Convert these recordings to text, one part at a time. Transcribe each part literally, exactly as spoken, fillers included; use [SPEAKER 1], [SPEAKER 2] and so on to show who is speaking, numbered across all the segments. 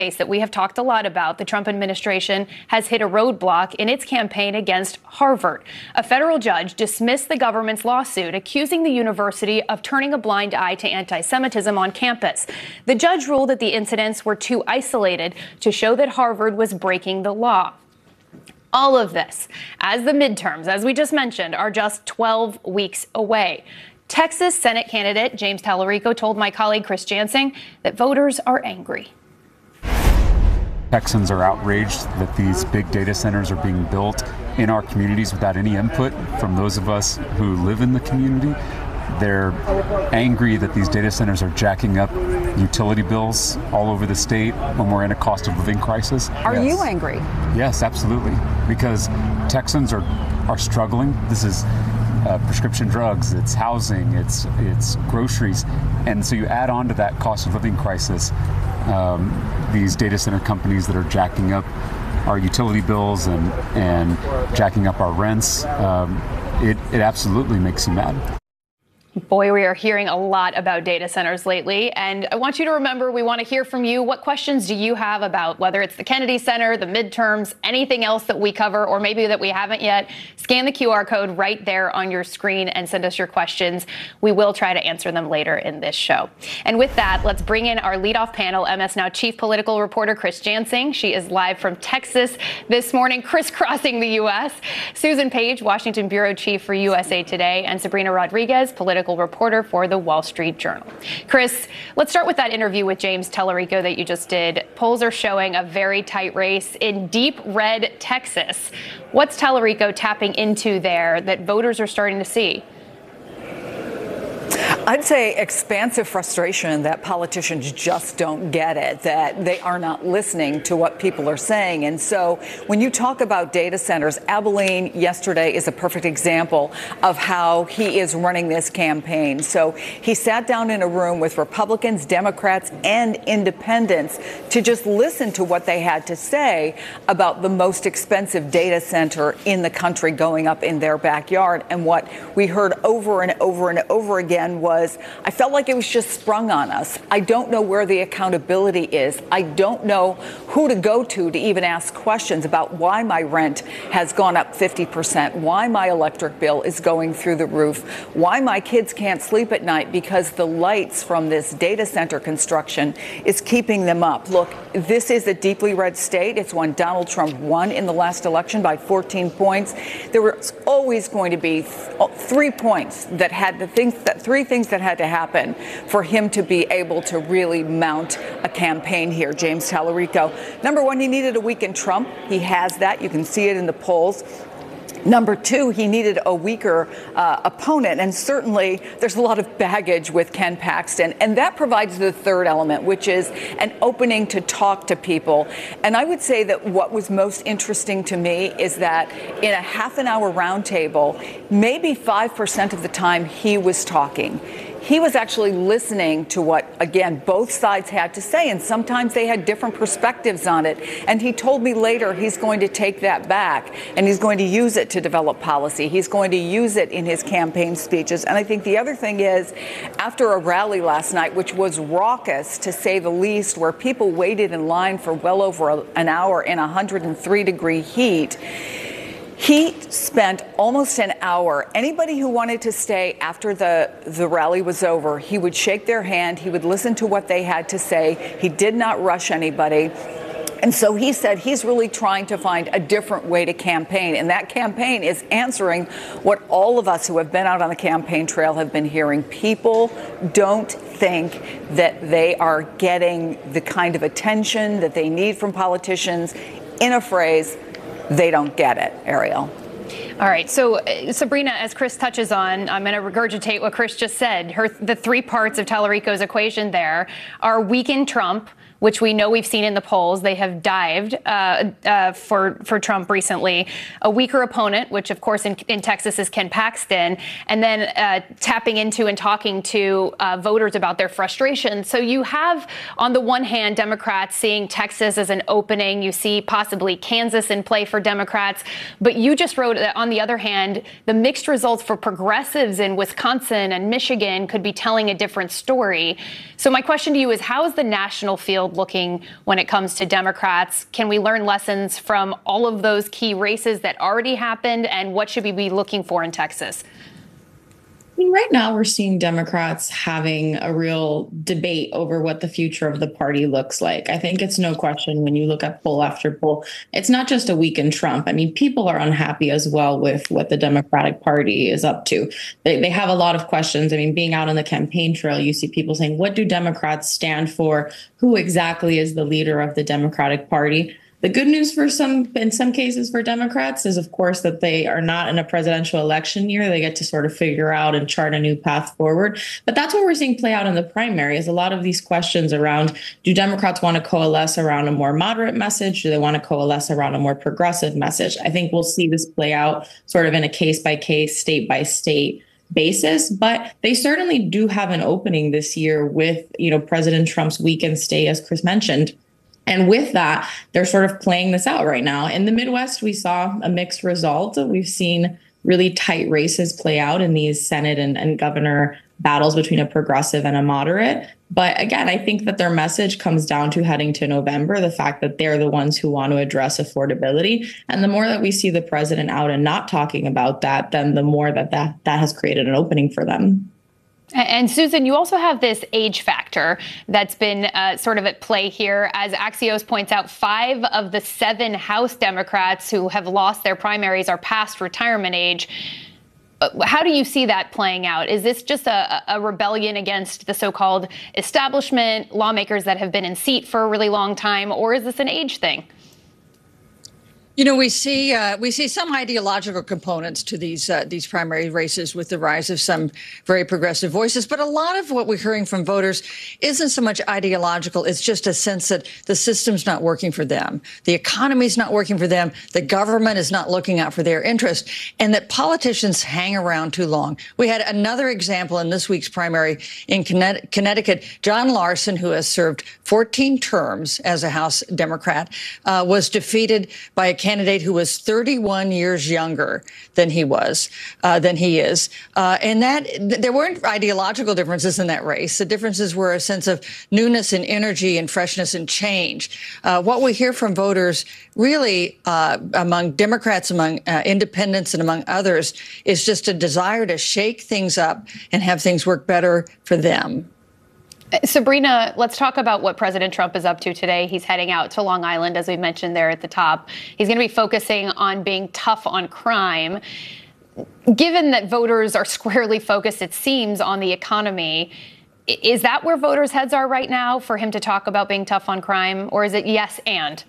[SPEAKER 1] that we have talked a lot about, the Trump administration has hit a roadblock in its campaign against Harvard. A federal judge dismissed the government's lawsuit accusing the university of turning a blind eye to anti-Semitism on campus. The judge ruled that the incidents were too isolated to show that Harvard was breaking the law. All of this, as the midterms, as we just mentioned, are just twelve weeks away. Texas Senate candidate James Tallarico told my colleague Chris Jansing that voters are angry.
[SPEAKER 2] Texans are outraged that these big data centers are being built in our communities without any input from those of us who live in the community. They're angry that these data centers are jacking up utility bills all over the state when we're in a cost of living crisis.
[SPEAKER 3] Are yes. you angry?
[SPEAKER 2] Yes, absolutely. Because Texans are, are struggling. This is uh, prescription drugs, it's housing, it's, it's groceries. And so you add on to that cost of living crisis Um, these data center companies that are jacking up our utility bills and, and jacking up our rents. Um, it, it absolutely makes you mad.
[SPEAKER 1] Boy, we are hearing a lot about data centers lately, and I want you to remember we want to hear from you. What questions do you have about whether it's the Kennedy Center, the midterms, anything else that we cover, or maybe that we haven't yet? Scan the Q R code right there on your screen and send us your questions. We will try to answer them later in this show. And with that, let's bring in our leadoff panel, M S Now chief political reporter Chris Jansing. She is live from Texas this morning, crisscrossing the U S. Susan Page, Washington bureau chief for U S A Today, and Sabrina Rodriguez, political reporter for the Wall Street Journal. Chris, let's start with that interview with James Tallarico that you just did. Polls are showing a very tight race in deep red Texas. What's Tallarico tapping into there that voters are starting to see?
[SPEAKER 3] I'd say expansive frustration that politicians just don't get it, that they are not listening to what people are saying. And so when you talk about data centers, Abilene yesterday is a perfect example of how he is running this campaign. So he sat down in a room with Republicans, Democrats, and independents to just listen to what they had to say about the most expensive data center in the country going up in their backyard. And what we heard over and over and over again was, I felt like it was just sprung on us. I don't know where the accountability is. I don't know who to go to to even ask questions about why my rent has gone up fifty percent, why my electric bill is going through the roof, why my kids can't sleep at night because the lights from this data center construction is keeping them up. Look, this is a deeply red state. It's one Donald Trump won in the last election by fourteen points. There was always going to be th- three points that had the things that three things that had to happen for him to be able to really mount a campaign here. James Tallarico, number one, he needed a weakened Trump. He has that. You can see it in the polls. Number two, he needed a weaker uh, opponent. And certainly there's a lot of baggage with Ken Paxton. And that provides the third element, which is an opening to talk to people. And I would say that what was most interesting to me is that in a half an hour roundtable, maybe five percent of the time he was talking. He was actually listening to what, again, both sides had to say, and sometimes they had different perspectives on it. And he told me later he's going to take that back, and he's going to use it to develop policy. He's going to use it in his campaign speeches. And I think the other thing is, after a rally last night, which was raucous, to say the least, where people waited in line for well over a, an hour in one hundred three degree heat, he spent almost an hour. Anybody who wanted to stay after the, the rally was over, he would shake their hand. He would listen to what they had to say. He did not rush anybody. And so he said he's really trying to find a different way to campaign. And that campaign is answering what all of us who have been out on the campaign trail have been hearing. People don't think that they are getting the kind of attention that they need from politicians. In a phrase, they don't get it, Ariel.
[SPEAKER 1] All right. So, uh, Sabrina, as Chris touches on, I'm going to regurgitate what Chris just said. Her, the three parts of Tallarico's equation there are weaken Trump, which we know we've seen in the polls. They have dived uh, uh, for for Trump recently. A weaker opponent, which of course in, in Texas is Ken Paxton, and then uh, tapping into and talking to uh, voters about their frustration. So you have, on the one hand, Democrats seeing Texas as an opening. You see possibly Kansas in play for Democrats. But you just wrote that, on the other hand, the mixed results for progressives in Wisconsin and Michigan could be telling a different story. So my question to you is, how is the national field forward looking when it comes to Democrats? Can we learn lessons from all of those key races that already happened? And what should we be looking for in Texas?
[SPEAKER 4] I mean, right now we're seeing Democrats having a real debate over what the future of the party looks like. I think it's no question when you look at poll after poll, it's not just a week in Trump. I mean, people are unhappy as well with what the Democratic Party is up to. They, they have a lot of questions. I mean, being out on the campaign trail, you see people saying, what do Democrats stand for? Who exactly is the leader of the Democratic Party? The good news for some, in some cases for Democrats is, of course, that they are not in a presidential election year. They get to sort of figure out and chart a new path forward. But that's what we're seeing play out in the primary is a lot of these questions around, do Democrats want to coalesce around a more moderate message? Do they want to coalesce around a more progressive message? I think we'll see this play out sort of in a case by case, state by state basis, but they certainly do have an opening this year with, you know, President Trump's weekend stay, as Chris mentioned. And with that, they're sort of playing this out right now. In the Midwest, we saw a mixed result. We've seen really tight races play out in these Senate and, and governor battles between a progressive and a moderate. But again, I think that their message comes down to heading to November, the fact that they're the ones who want to address affordability. And the more that we see the president out and not talking about that, then the more that that, that has created an opening for them.
[SPEAKER 1] And Susan, you also have this age factor that's been uh, sort of at play here. As Axios points out, five of the seven House Democrats who have lost their primaries are past retirement age. How do you see that playing out? Is this just a, a rebellion against the so-called establishment, lawmakers that have been in seat for a really long time, or is this an age thing?
[SPEAKER 5] You know, we see uh, we see some ideological components to these uh, these primary races with the rise of some very progressive voices. But a lot of what we're hearing from voters isn't so much ideological. It's just a sense that the system's not working for them. The economy's not working for them. The government is not looking out for their interest, and that politicians hang around too long. We had another example in this week's primary in Connecticut. John Larson, who has served fourteen terms as a House Democrat, uh, was defeated by a candidate who was thirty-one years younger than he was, uh, than he is. Uh, and that th- there weren't ideological differences in that race. The differences were a sense of newness and energy and freshness and change. Uh, what we hear from voters really uh, among Democrats, among uh, independents and among others is just a desire to shake things up and have things work better for them.
[SPEAKER 1] Sabrina, let's talk about what President Trump is up to today. He's heading out to Long Island, as we mentioned there at the top. He's going to be focusing on being tough on crime. Given that voters are squarely focused, it seems, on the economy, is that where voters' heads are right now for him to talk about being tough on crime? Or is it yes and?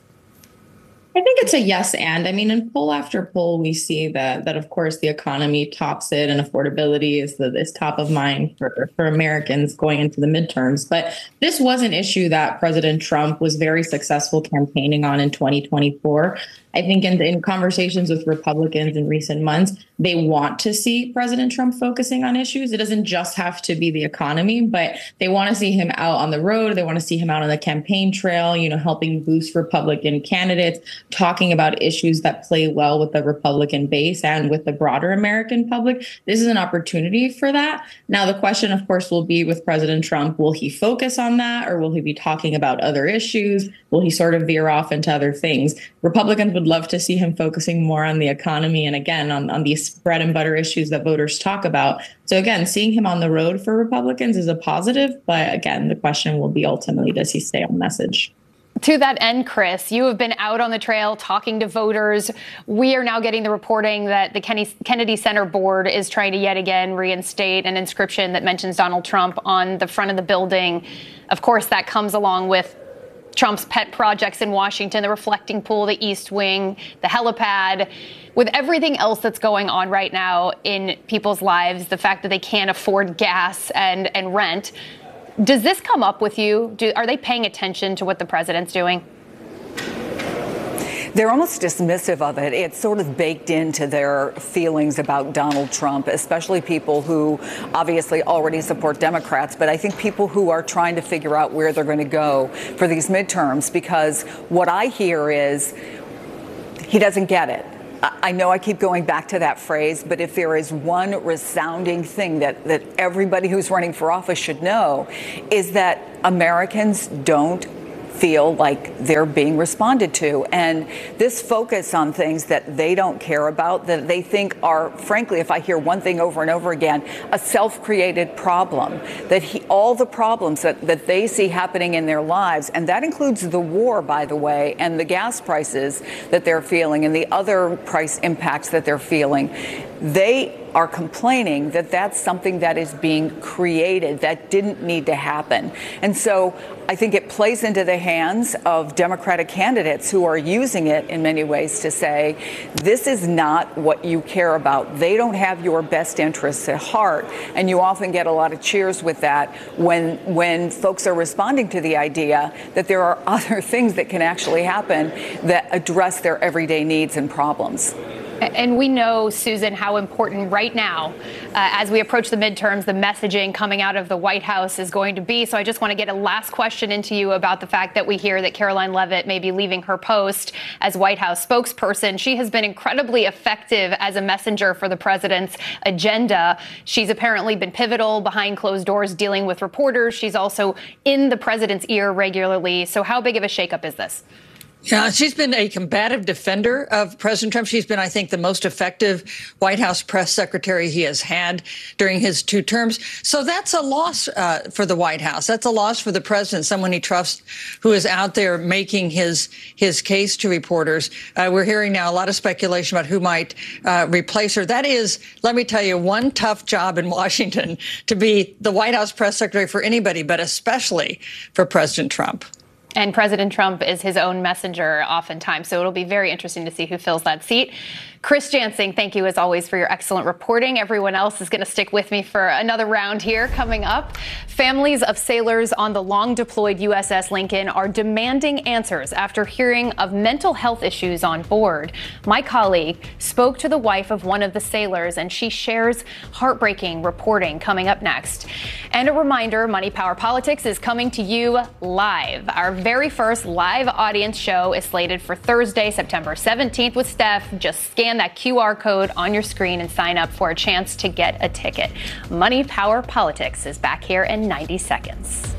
[SPEAKER 4] I think it's a yes and. I mean, in poll after poll, we see that, that of course, the economy tops it and affordability is, the, is top of mind for, for Americans going into the midterms. But this was an issue that President Trump was very successful campaigning on in twenty twenty-four. I think in, in conversations with Republicans in recent months, they want to see President Trump focusing on issues. It doesn't just have to be the economy, but they want to see him out on the road. They want to see him out on the campaign trail, you know, helping boost Republican candidates, talking about issues that play well with the Republican base and with the broader American public. This is an opportunity for that. Now, the question, of course, will be with President Trump, will he focus on that or will he be talking about other issues? Will he sort of veer off into other things? Republicans would love to see him focusing more on the economy and, again, on, on these bread and butter issues that voters talk about. So, again, seeing him on the road for Republicans is a positive. But, again, the question will be ultimately, does he stay on message?
[SPEAKER 1] To that end, Chris, you have been out on the trail talking to voters. We are now getting the reporting that the Kennedy Center board is trying to yet again reinstate an inscription that mentions Donald Trump on the front of the building. Of course, that comes along with Trump's pet projects in Washington, the reflecting pool, the East Wing, the helipad. With everything else that's going on right now in people's lives, the fact that they can't afford gas and, and rent, does this come up with you? Do, are they paying attention to what the president's doing?
[SPEAKER 3] They're almost dismissive of it. It's sort of baked into their feelings about Donald Trump, especially people who obviously already support Democrats. But I think people who are trying to figure out where they're going to go for these midterms, because what I hear is he doesn't get it. I know I keep going back to that phrase, but if there is one resounding thing that, that everybody who's running for office should know, is that Americans don't feel like they're being responded to. And this focus on things that they don't care about, that they think are, frankly, if I hear one thing over and over again, a self-created problem, that he, all the problems that, that they see happening in their lives, and that includes the war, by the way, and the gas prices that they're feeling and the other price impacts that they're feeling, they are complaining that that's something that is being created that didn't need to happen. And so I think it plays into the hands of Democratic candidates who are using it in many ways to say, this is not what you care about. They don't have your best interests at heart. And you often get a lot of cheers with that when when folks are responding to the idea that there are other things that can actually happen that address their everyday needs and problems.
[SPEAKER 1] And we know, Susan, how important right now, uh, as we approach the midterms, the messaging coming out of the White House is going to be. So I just want to get a last question into you about the fact that we hear that Caroline Leavitt may be leaving her post as White House spokesperson. She has been incredibly effective as a messenger for the president's agenda. She's apparently been pivotal behind closed doors dealing with reporters. She's also in the president's ear regularly. So how big of a shakeup is this?
[SPEAKER 5] Yeah, she's been a combative defender of President Trump. She's been, I think, the most effective White House press secretary he has had during his two terms. So that's a loss uh, for the White House. That's a loss for the president, someone he trusts who is out there making his his case to reporters. Uh, we're hearing now a lot of speculation about who might uh, replace her. That is, let me tell you, one tough job in Washington to be the White House press secretary for anybody, but especially for President Trump.
[SPEAKER 1] And President Trump is his own messenger oftentimes, so it'll be very interesting to see who fills that seat. Chris Jansing, thank you as always for your excellent reporting. Everyone else is going to stick with me for another round here coming up. Families of sailors on the long-deployed U S S Lincoln are demanding answers after hearing of mental health issues on board. My colleague spoke to the wife of one of the sailors, and she shares heartbreaking reporting coming up next. And a reminder, Money Power Politics is coming to you live. Our very first live audience show is slated for Thursday, September seventeenth with Steph. Just scan that Q R code on your screen and sign up for a chance to get a ticket. Money Power Politics is back here in ninety seconds.